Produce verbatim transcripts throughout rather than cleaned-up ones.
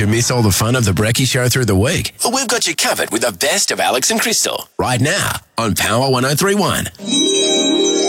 to miss all the fun of the Brekkie Show through the week? Well, we've got you covered with the best of Alex and Crystal right now on Power one oh three point one.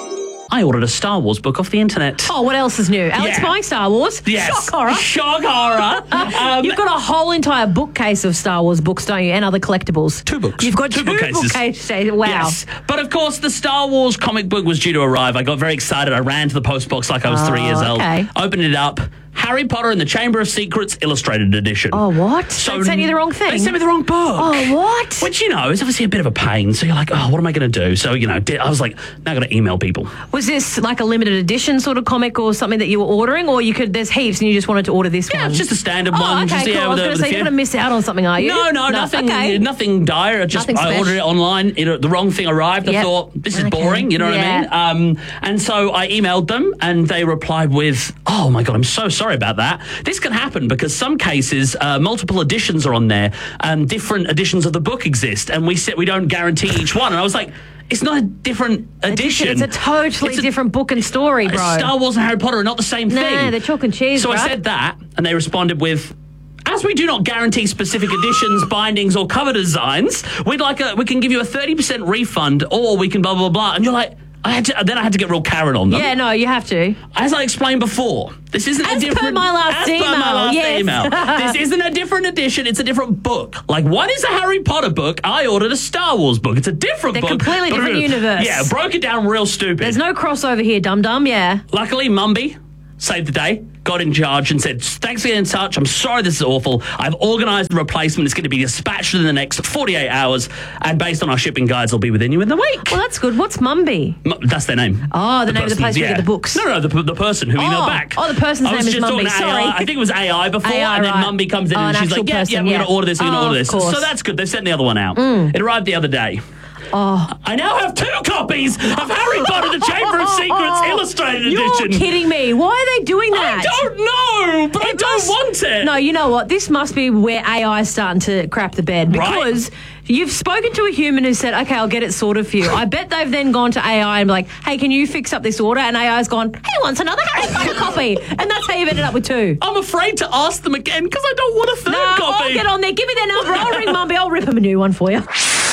I ordered a Star Wars book off the internet. Oh, what else is new? Alex Yeah. buying Star Wars? Yes. Shock horror. Shock horror. Um, You've got a whole entire bookcase of Star Wars books, don't you? And other collectibles. Two books. You've got two, two, bookcases. bookcases. Wow. Yes. But of course, the Star Wars comic book was due to arrive. I got very excited. I ran to the post box like I was Oh, three years old. okay. Opened it up. Harry Potter and the Chamber of Secrets Illustrated Edition. Oh, what? So they sent you the wrong thing? They sent me the wrong book. Oh, what? Which, you know, is obviously a bit of a pain. So you're like, oh, what am I going to do? So, you know, I was like, now I've got to email people. Was this like a limited edition sort of comic or something that you were ordering? Or you could, there's heaps and you just wanted to order this Yeah, one? it's just a standard Oh, one. okay, just, cool. yeah, I was with going a- to say, with a you're few- going to miss out on something, are you? No, no, nothing Okay. nothing dire. I just Nothing I special. ordered it online. It, the wrong thing arrived. I Yep. thought, this is Okay. boring. You know what Yeah. I mean? Um, and so I emailed them and they replied with, oh my God, I'm so sorry about that. This can happen because some cases, uh, multiple editions are on there. Um, different editions of the book exist. And we said we don't guarantee each one. And I was like, it's not a different edition. It's a totally It's a- different book and story, bro. Star Wars and Harry Potter are not the same No, thing. they're chalk and cheese, So I right? said that, and they responded with, as we do not guarantee specific editions, bindings, or cover designs, we'd like a, we can give you a thirty percent refund, or we can blah, blah, blah. And you're like, I had to, then I had to get real Karen on them. Yeah, no, you have to. As I explained before, this isn't As a per different... my last as per email, my last yes. email. This isn't a different edition, it's a different book. Like, one is a Harry Potter book, I ordered a Star Wars book. It's a different They're book. completely different universe. Yeah, broke it down real stupid. There's no crossover here, dum-dum, yeah. Luckily, Mumby saved the day, got in charge and said, thanks for getting in touch. I'm sorry this is awful. I've organised the replacement. It's going to be dispatched in the next forty-eight hours. And based on our shipping guides, it'll be within you in the week. Well, that's good. What's Mumby? M- That's their name. Oh, the name of the person- place where you get the books. No, no, the, the person who emailed Oh. back. Oh, the person's I was name is just Mumby, talking A I. sorry. I think it was A I before, A I, and then right. Mumby comes in Oh, and an she's like, actual yeah, person, yeah, we're yeah. going to order this, we're going to Oh, order of this. course. So that's good. They sent the other one out. It arrived the other day. Oh. I now have two copies of Harry Potter, the Chamber of Secrets Illustrated You're Edition. kidding me. Why are they doing that? I don't know, but I It don't must- want it. No, you know what? This must be where A I is starting to crap the bed because Right. you've spoken to a human who said, okay, I'll get it sorted for you. I bet they've then gone to A I and be like, hey, can you fix up this order? And A I's gone, hey, wants another Harry Potter copy. And that's how you've ended up with two. I'm afraid to ask them again because I don't want a third No, I'll copy. get on there. Give me their number. I'll ring Mumby. I'll rip them a new one for you.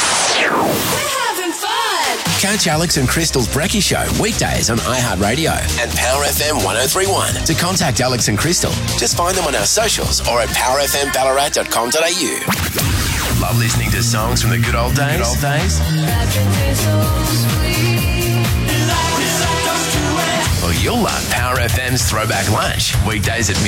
Catch Alex and Crystal's Brekkie Show weekdays on iHeartRadio and Power F M one oh three point one. To contact Alex and Crystal, just find them on our socials or at power f m ballarat dot com dot a u. Love listening to songs from the good old days? Good old days? Well, you'll love Power F M's Throwback Lunch weekdays at